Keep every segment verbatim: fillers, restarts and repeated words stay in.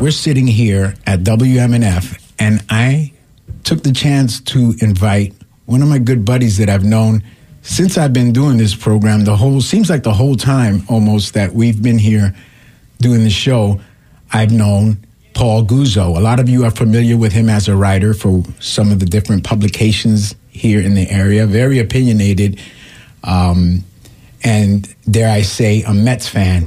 we're sitting here at W M N F, and I took the chance to invite one of my good buddies that I've known since I've been doing this program, the whole, seems like the whole time almost that we've been here doing the show, I've known Paul Guzzo. A lot of you are familiar with him as a writer for some of the different publications here in the area, very opinionated, um, and dare I say, a Mets fan.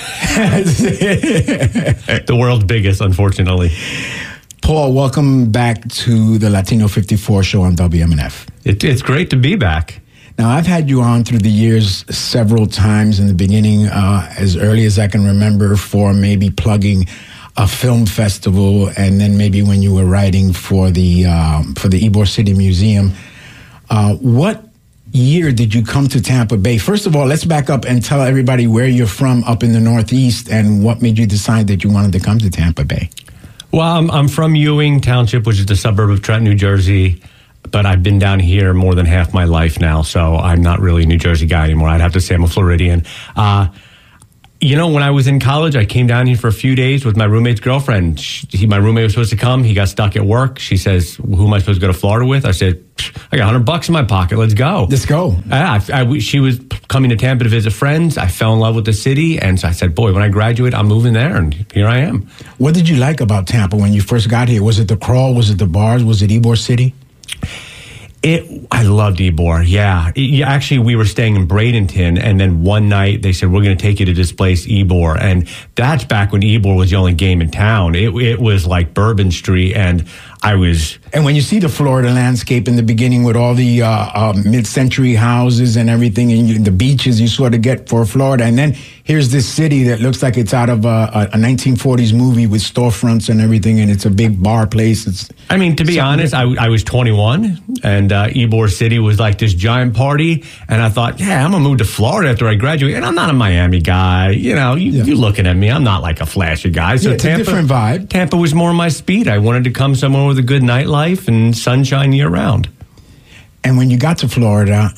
The world's biggest, unfortunately. Paul, welcome back to the Latino fifty-four show on W M N F. It, it's great to be back. Now, I've had you on through the years several times in the beginning, uh, as early as I can remember, for maybe plugging a film festival, and then maybe when you were writing for the um, for the Ybor City Museum. Uh, what year did you come to Tampa Bay? First of all, let's back up and tell everybody where you're from up in the Northeast and what made you decide that you wanted to come to Tampa Bay. Well, I'm, I'm from Ewing Township, which is the suburb of Trenton, New Jersey, but I've been down here more than half my life now, so I'm not really a New Jersey guy anymore. I'd have to say I'm a Floridian. Uh, you know, when I was in college, I came down here for a few days with my roommate's girlfriend. She, he, my roommate was supposed to come. He got stuck at work. She says, who am I supposed to go to Florida with? I said, I got a hundred bucks in my pocket. Let's go. Let's go. Yeah, I, I, she was coming to Tampa to visit friends. I fell in love with the city. And so I said, boy, when I graduate, I'm moving there. And here I am. What did you like about Tampa when you first got here? Was it the crawl? Was it the bars? Was it Ybor City? It, I loved Ybor, yeah. It, actually, we were staying in Bradenton, and then one night they said, we're going to take you to this place, Ybor. And that's back when Ybor was the only game in town. It, it was like Bourbon Street, and I was... And when you see the Florida landscape in the beginning with all the uh, uh, mid-century houses and everything, and you, the beaches you sort of get for Florida, and then here's this city that looks like it's out of a, a nineteen forties movie with storefronts and everything, and it's a big bar place. It's I mean, to be honest, I, I was twenty-one, and uh, Ybor City was like this giant party, and I thought, yeah, I'm going to move to Florida after I graduate, and I'm not a Miami guy. You know, you, yeah. You're looking at me. I'm not like a flashy guy. So yeah, it's Tampa, a different vibe. Tampa was more my speed. I wanted to come somewhere with a good nightlife and sunshine year-round. And when you got to Florida,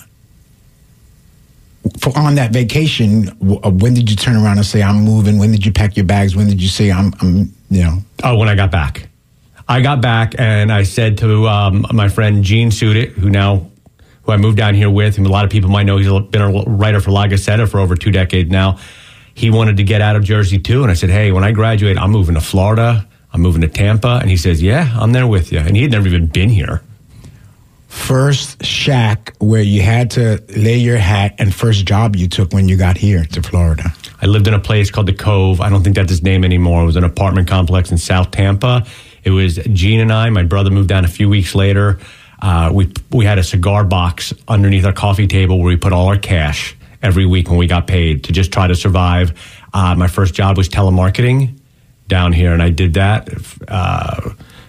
for on that vacation, when did you turn around and say, I'm moving? When did you pack your bags? When did you say, I'm, I'm you know? Oh, when I got back. I got back and I said to um, my friend Gene Sudit, who now, who I moved down here with, and a lot of people might know he's been a writer for La Gazzetta for over two decades now. He wanted to get out of Jersey too. And I said, hey, when I graduate, I'm moving to Florida. I'm moving to Tampa. And he says, yeah, I'm there with you. And he had never even been here. First shack where you had to lay your hat and first job you took when you got here to Florida? I lived in a place called The Cove. I don't think that's his name anymore. It was an apartment complex in South Tampa. It was Gene and I. My brother moved down a few weeks later. Uh, we we had a cigar box underneath our coffee table where we put all our cash every week when we got paid to just try to survive. Uh, my first job was telemarketing down here, and I did that, uh,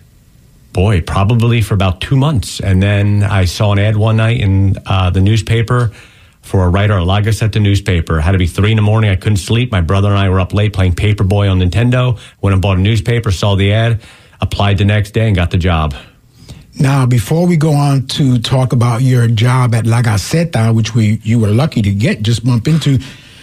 boy, probably for about two months. And then I saw an ad one night in uh, the newspaper for a writer at La Gazzetta newspaper. It had to be three in the morning. I couldn't sleep. My brother and I were up late playing Paperboy on Nintendo. Went and bought a newspaper, saw the ad, applied the next day, and got the job. Now, before we go on to talk about your job at La Gazzetta, which we you were lucky to get, just bump into,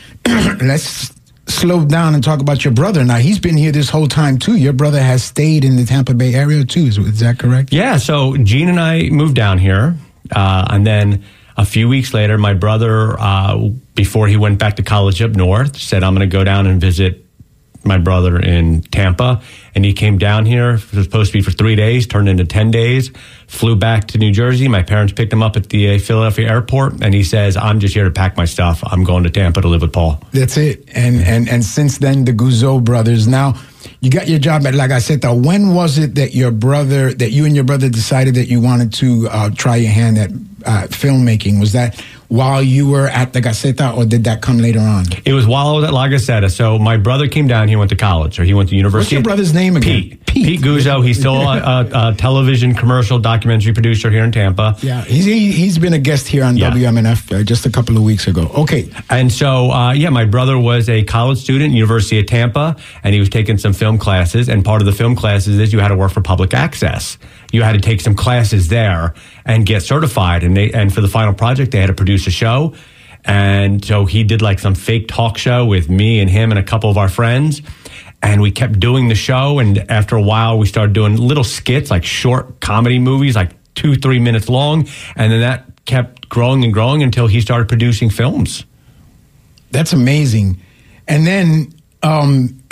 let's slow down and talk about your brother. Now, he's been here this whole time, too. Your brother has stayed in the Tampa Bay area, too. Is, is that correct? Yeah, so Gene and I moved down here, uh, and then a few weeks later, my brother, uh, before he went back to college up north, said, I'm going to go down and visit my brother in Tampa. And he came down here. It was supposed to be for three days, turned into ten days, flew back to New Jersey. My parents picked him up at the uh, Philadelphia airport, and he says, I'm just here to pack my stuff. I'm going to Tampa to live with Paul. That's it. And and and since then, the Guzzo brothers. Now, you got your job at La Gazzetta. When was it that your brother, that you and your brother decided that you wanted to uh, try your hand at uh, filmmaking? Was that while you were at the Gazzetta, or did that come later on? It was while I was at La Gazzetta. So my brother came down here, went to college, or he went to university. What's your brother's name again? Pete. Pete, Pete Guzzo. He's still a, a, a television commercial documentary producer here in Tampa. Yeah, he's he, he's been a guest here on yeah. W M N F uh, just a couple of weeks ago. Okay. And so, uh, yeah, my brother was a college student, University of Tampa, and he was taking some film classes. And part of the film classes is you had to work for public access. You had to take some classes there and get certified. And they and for the final project, they had to produce a show. And so he did like some fake talk show with me and him and a couple of our friends. And we kept doing the show. And after a while, we started doing little skits, like short comedy movies, like two, three minutes long. And then that kept growing and growing until he started producing films. That's amazing. And then um,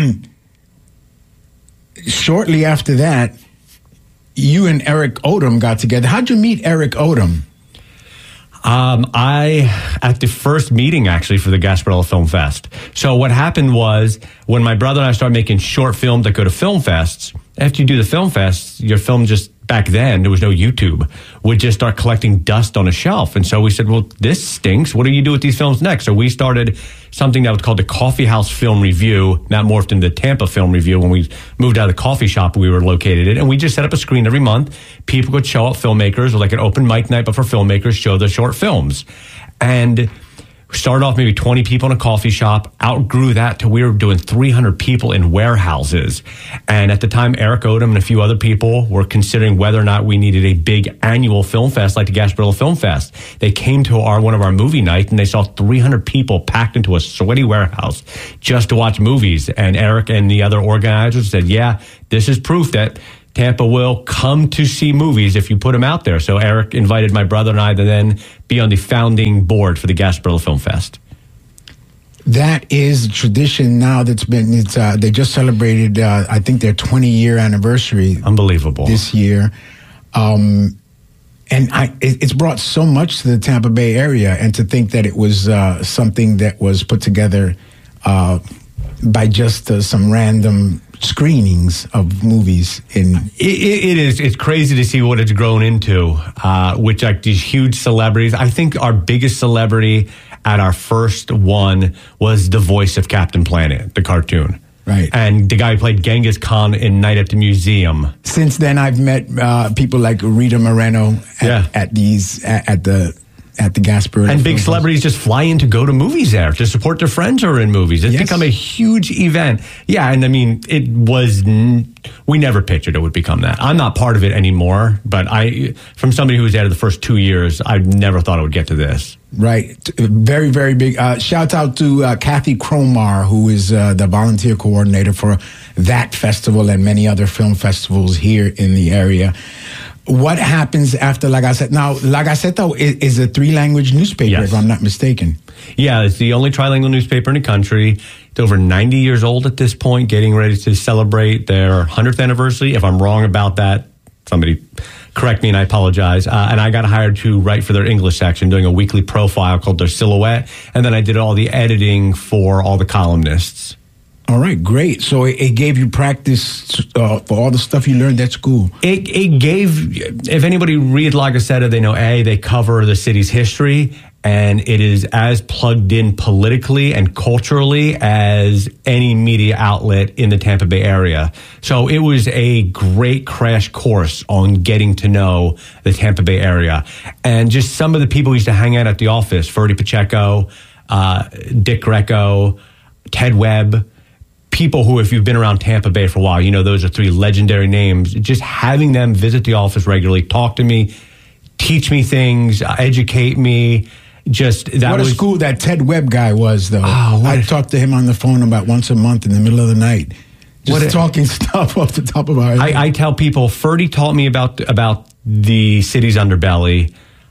shortly after that, you and Eric Odom got together. How'd you meet Eric Odom? Um, I, at the first meeting, actually, for the Gasparilla Film Fest. So what happened was, when my brother and I started making short films that go to film fests, after you do the film fests, your film just, back then, there was no YouTube, would just start collecting dust on a shelf. And so we said, well, this stinks. What do you do with these films next? So we started something that was called the Coffee House Film Review, that morphed into the Tampa Film Review when we moved out of the coffee shop we were located in. And we just set up a screen every month. People could show up, filmmakers, or like an open mic night, but for filmmakers, show their short films. And started off maybe twenty people in a coffee shop, outgrew that to we were doing three hundred people in warehouses. And at the time, Eric Odom and a few other people were considering whether or not we needed a big annual film fest like the Gasparilla Film Fest. They came to our one of our movie nights and they saw three hundred people packed into a sweaty warehouse just to watch movies. And Eric and the other organizers said, yeah, this is proof that Tampa will come to see movies if you put them out there. So Eric invited my brother and I to then be on the founding board for the Gasparilla Film Fest. That is a tradition now that's been, it's, uh, they just celebrated, uh, I think, their twenty-year anniversary. Unbelievable. This year. Um, and I, it, it's brought so much to the Tampa Bay area, and to think that it was uh, something that was put together uh, by just uh, some random screenings of movies in it, it is it's crazy to see what it's grown into, uh which, like, these huge celebrities. I think our biggest celebrity at our first one was the voice of Captain Planet, the cartoon, right? And the guy who played Genghis Khan in Night at the Museum. Since then, I've met uh people like Rita Moreno at, yeah. at these at, at the at the Gasparilla. And big celebrities just fly in to go to movies there to support their friends who are in movies. It's yes. become a huge event. Yeah, and I mean, it was, n- we never pictured it would become that. I'm not part of it anymore, but I, from somebody who was there the first two years, I never thought it would get to this. Right. Very, very big. Uh, shout out to uh, Kathy Cromar, who is uh, the volunteer coordinator for that festival and many other film festivals here in the area. What happens after La Gaceta? Now, La Gaceta is, is a three-language newspaper, yes. if I'm not mistaken. Yeah, it's the only trilingual newspaper in the country. It's over ninety years old at this point, getting ready to celebrate their one hundredth anniversary. If I'm wrong about that, somebody correct me and I apologize. Uh, and I got hired to write for their English section, doing a weekly profile called their Silhouette. And then I did all the editing for all the columnists. All right, great. So it, it gave you practice uh, for all the stuff you learned at school. It, it gave, if anybody read La Gaceta, they know, A, they cover the city's history, and it is as plugged in politically and culturally as any media outlet in the Tampa Bay area. So it was a great crash course on getting to know the Tampa Bay area. And just some of the people who used to hang out at the office, Ferdy Pacheco, uh, Dick Greco, Ted Webb, people who, if you've been around Tampa Bay for a while, you know those are three legendary names. Just having them visit the office regularly, talk to me, teach me things, educate me. Just that what was a school that Ted Webb guy was, though. Oh, I talked to him on the phone about once a month in the middle of the night, just what talking a, stuff off the top of our head. I, I tell people, Ferdy taught me about about the city's underbelly.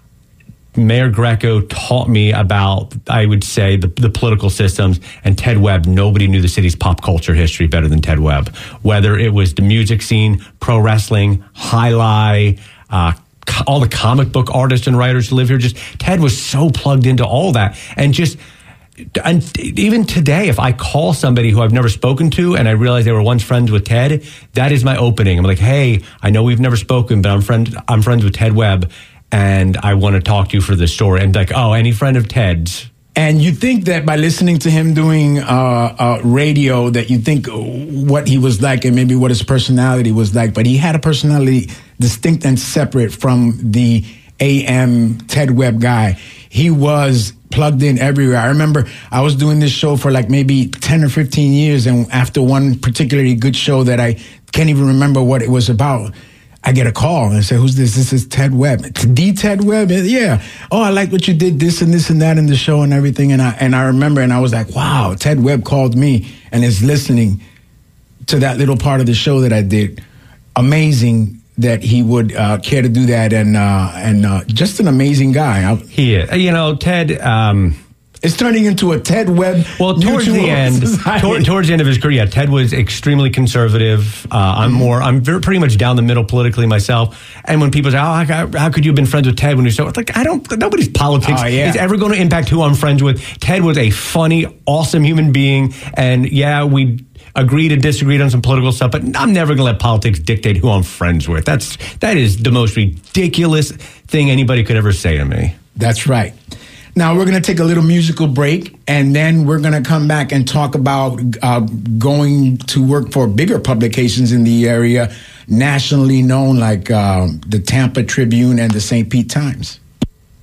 Mayor Greco taught me about, I would say, the, the political systems, and Ted Webb, nobody knew the city's pop culture history better than Ted Webb. Whether it was the music scene, pro wrestling, highlight, uh, co- all the comic book artists and writers who live here, just Ted was so plugged into all that. And just, and even today, if I call somebody who I've never spoken to and I realize they were once friends with Ted, that is my opening. I'm like, hey, I know we've never spoken, but I'm friend, I'm friends with Ted Webb. And I want to talk to you for this story. And like, oh, any friend of Ted's. And you think that by listening to him doing uh, uh, radio, that you think what he was like and maybe what his personality was like. But he had a personality distinct and separate from the A M Ted Webb guy. He was plugged in everywhere. I remember I was doing this show for like maybe ten or fifteen years. And after one particularly good show that I can't even remember what it was about, I get a call and I say, who's this? This is Ted Webb. The Ted Webb? Yeah. Oh, I like what you did, this and this and that in the show and everything. And I and I remember, and I was like, wow, Ted Webb called me and is listening to that little part of the show that I did. Amazing that he would uh, care to do that, and uh, and uh, just an amazing guy. I, he is. You know, Ted. Um, it's turning into a Ted Webb. Well, towards the end, tor- towards the end of his career, yeah, Ted was extremely conservative. Uh, I'm mm-hmm. more. I'm very, pretty much down the middle politically myself. And when people say, "Oh, how, how could you have been friends with Ted when you're so?" It's like I don't. Nobody's politics oh, yeah. is ever going to impact who I'm friends with. Ted was a funny, awesome human being, and yeah, we agreed and disagreed on some political stuff, but I'm never going to let politics dictate who I'm friends with. That's that is the most ridiculous thing anybody could ever say to me. That's right. Now, we're going to take a little musical break, and then we're going to come back and talk about uh, going to work for bigger publications in the area, nationally known like uh, the Tampa Tribune and the Saint Pete Times.